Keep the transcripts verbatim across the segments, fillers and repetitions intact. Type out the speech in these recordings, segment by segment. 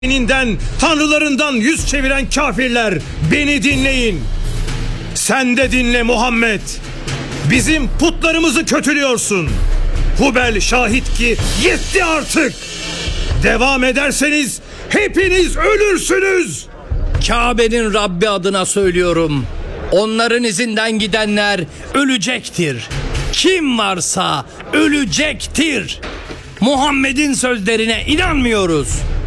Dininden, tanrılarından yüz çeviren kafirler, beni dinleyin. Sen de dinle Muhammed. Bizim putlarımızı kötülüyorsun. Hubel şahit ki yetti artık. Devam ederseniz hepiniz ölürsünüz. Kabe'nin Rabbi adına söylüyorum. Onların izinden gidenler ölecektir. Kim varsa ölecektir. Muhammed'in sözlerine inanmıyoruz.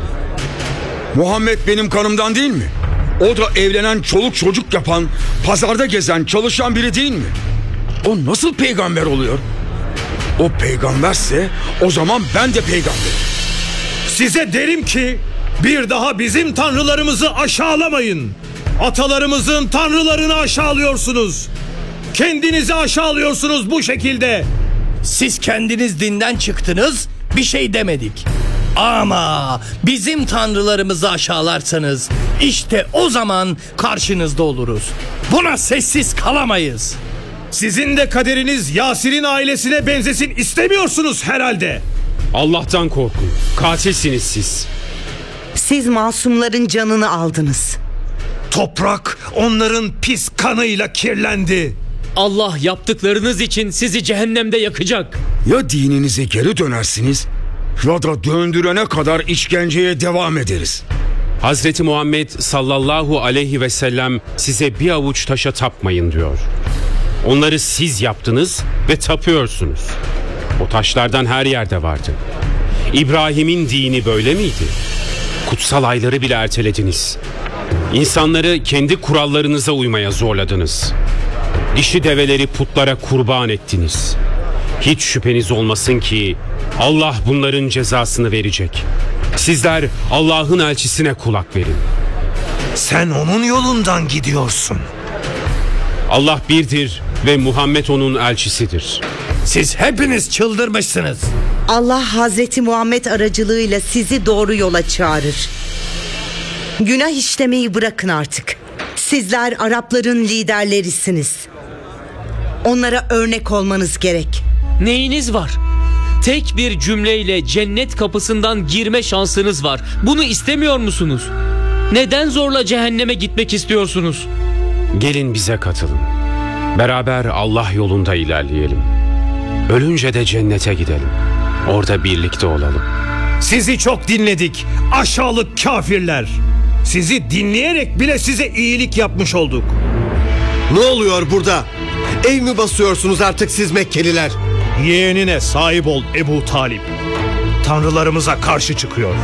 Muhammed benim kanımdan değil mi? O da evlenen, çoluk çocuk yapan, pazarda gezen, çalışan biri değil mi? O nasıl peygamber oluyor? O peygamberse o zaman ben de peygamberim. Size derim ki bir daha bizim tanrılarımızı aşağılamayın. Atalarımızın tanrılarını aşağılıyorsunuz. Kendinizi aşağılıyorsunuz bu şekilde. Siz kendiniz dinden çıktınız, bir şey demedik. Ama bizim tanrılarımızı aşağılarsanız işte o zaman karşınızda oluruz. Buna sessiz kalamayız. Sizin de kaderiniz Yasir'in ailesine benzesin istemiyorsunuz herhalde. Allah'tan korkun. Katilsiniz siz. Siz masumların canını aldınız. Toprak onların pis kanıyla kirlendi. Allah yaptıklarınız için sizi cehennemde yakacak. Ya dininize geri dönersiniz ya da döndürene kadar işkenceye devam ederiz. Hazreti Muhammed sallallahu aleyhi ve sellem size bir avuç taşa tapmayın diyor. Onları siz yaptınız ve tapıyorsunuz. O taşlardan her yerde vardı. İbrahim'in dini böyle miydi? Kutsal ayları bile ertelediniz. İnsanları kendi kurallarınıza uymaya zorladınız. Dişi develeri putlara kurban ettiniz. Hiç şüpheniz olmasın ki Allah bunların cezasını verecek. Sizler Allah'ın elçisine kulak verin. Sen onun yolundan gidiyorsun. Allah birdir ve Muhammed onun elçisidir. Siz hepiniz çıldırmışsınız. Allah Hazreti Muhammed aracılığıyla sizi doğru yola çağırır. Günah işlemeyi bırakın artık. Sizler Arapların liderlerisiniz. Onlara örnek olmanız gerek. Neyiniz var? Tek bir cümleyle cennet kapısından girme şansınız var. Bunu istemiyor musunuz? Neden zorla cehenneme gitmek istiyorsunuz? Gelin bize katılın. Beraber Allah yolunda ilerleyelim. Ölünce de cennete gidelim. Orada birlikte olalım. Sizi çok dinledik aşağılık kafirler. Sizi dinleyerek bile size iyilik yapmış olduk. Ne oluyor burada? Ev mi basıyorsunuz artık siz Mekkeliler? Yeğenine sahip ol Ebu Talip. Tanrılarımıza karşı çıkıyor.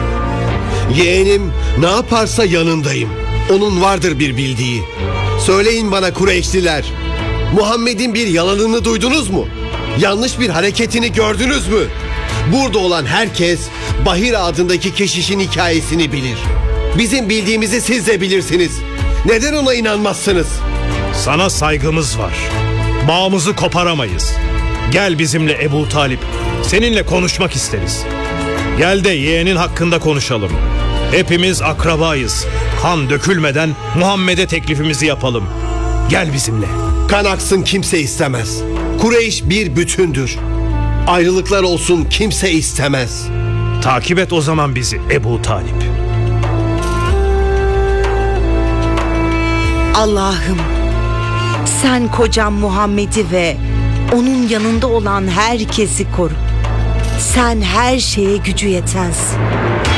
Yeğenim ne yaparsa yanındayım. Onun vardır bir bildiği. Söyleyin bana Kureyşliler. Muhammed'in bir yalanını duydunuz mu? Yanlış bir hareketini gördünüz mü? Burada olan herkes Bahir adındaki keşişin hikayesini bilir. Bizim bildiğimizi siz de bilirsiniz. Neden ona inanmazsınız? Sana saygımız var. Bağımızı koparamayız. Gel bizimle Ebu Talip. Seninle konuşmak isteriz. Gel de yeğenin hakkında konuşalım. Hepimiz akrabayız. Kan dökülmeden Muhammed'e teklifimizi yapalım. Gel bizimle. Kan aksın kimse istemez. Kureyş bir bütündür. Ayrılıklar olsun kimse istemez. Takip et o zaman bizi Ebu Talip. Allah'ım, sen kocam Muhammed'i ve onun yanında olan herkesi koru. Sen her şeye gücü yetensin.